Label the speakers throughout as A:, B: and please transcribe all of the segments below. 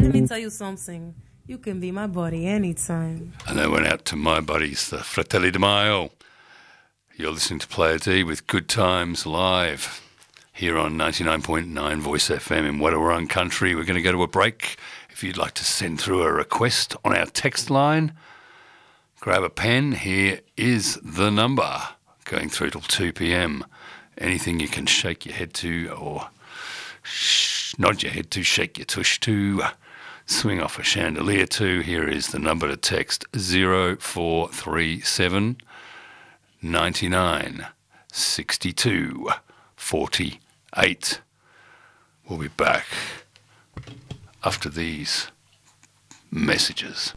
A: Let me tell you something. You can be my buddy anytime.
B: And that went out to my buddies, the Fratelli Di Maio. You're listening to Player D with Good Times Live here on 99.9 Voice FM in Wadawurrung Country. We're going to go to a break. If you'd like to send through a request on our text line, grab a pen. Here is the number going through till 2 p.m. Anything you can shake your head to or nod your head to, shake your tush to, swing off a chandelier to. Here is the number to text 0437 99 62 48. We'll be back after these messages.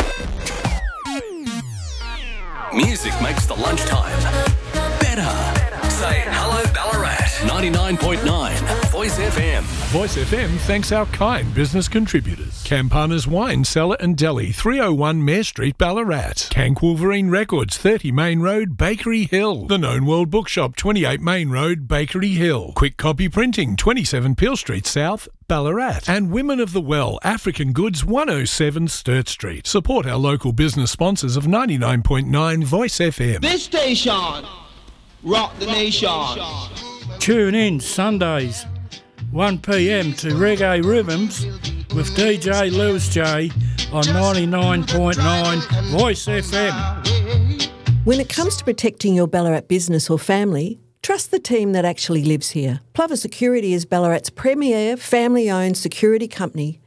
C: Music makes the lunchtime better. Say hello Ballarat. 99.9 Voice FM.
D: Voice FM thanks our kind business contributors. Campana's Wine Cellar and Deli, 301 Mare Street, Ballarat. Cank Wolverine Records, 30 Main Road, Bakery Hill. The Known World Bookshop, 28 Main Road, Bakery Hill. Quick Copy Printing, 27 Peel Street South, Ballarat. And Women of the Well, African Goods, 107 Sturt Street. Support our local business sponsors of 99.9 Voice FM.
E: This station, rock the nation.
F: Tune in Sundays, 1 p.m. to Reggae Rhythms with DJ Lewis J on 99.9 Voice FM.
G: When it comes to protecting your Ballarat business or family, trust the team that actually lives here. Plover Security is Ballarat's premier family-owned security company